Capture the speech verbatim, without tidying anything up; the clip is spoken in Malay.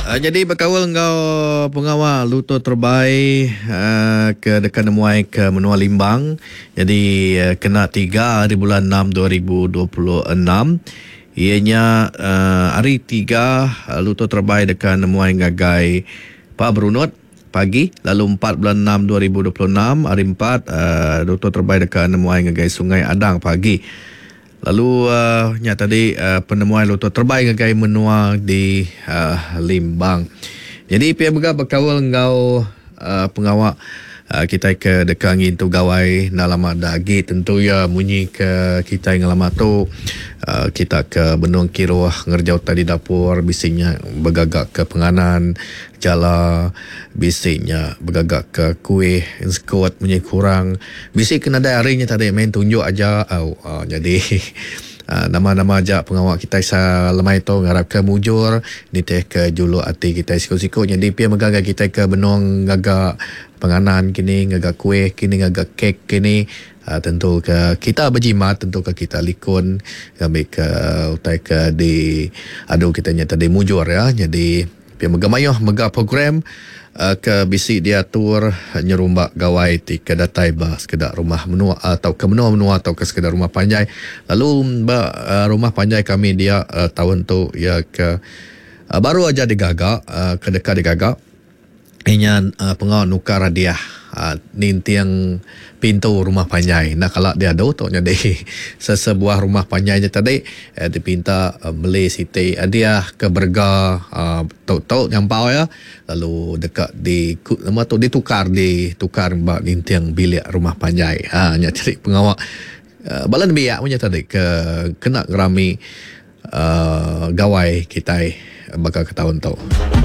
Uh, jadi berkawal engkau pengawal lutut terbaik uh, ke dekat nemuai ke menua Limbang. Jadi uh, kena tiga di bulan enam dua ribu dua puluh enam. Ianya uh, hari tiga uh, lutut terbaik dekat nemuai ngagai Pak Brunot pagi. Lalu empat bulan enam dua ribu dua puluh enam hari empat uh, lutut terbaik dekat nemuai ngagai Sungai Adang pagi. Lalu uh, nya tadi uh, penemuan lutut terbaik ngagai menua di uh, Limbang. Jadi pihak bega berkawal ngau uh, pengawak uh, kita ke dekat ngin tu gawai nalama dagi tentu ya munyi ke kita yang lama tu uh, kita ke benung kiro ngerjau tadi dapur bisingnya bergagak ke penganan jala bisiknya bergagak ke kuih skuat munyi kurang bisik kena ada harinya tadi main tunjuk aja oh, oh, jadi Uh, nama-nama aja pengawak kita sa lemai tu ngarap ke mujur ni teh ke julu ati kita siko-siko jadi pia megaga kita ke benong ngaga penganan kini ngaga kuih kini ngaga kek kini uh, tentu ke kita berjimat tentu ke kita likun kami ke utai ke di adu kita nyata di mujur ya jadi pia mega mayoh mega program Uh, ke bisi diatur nyerumbak gawai ti ke datai ba sekedar rumah menua atau ke menua menua atau ke sekedar rumah panjai lalu ba uh, rumah panjai kami dia uh, tahun tu ya ke uh, baru aja digagak uh, ke dekat digagak inya uh, pengawal nukar dia uh, nintiang pintu rumah panjai nak kalau dia ada tu jadi sesebuah rumah panjai je tadi eh, dipinta uh, beli siti uh, dia ke berga uh, tok-tok nyampau ya lalu dekat di nama tu ditukar ditukar mbak nintiang bilik rumah panjai ha nya cari pengawal uh, balan biak punya tadi ke kena ngerami uh, gawai kita bakal ke tahun tu.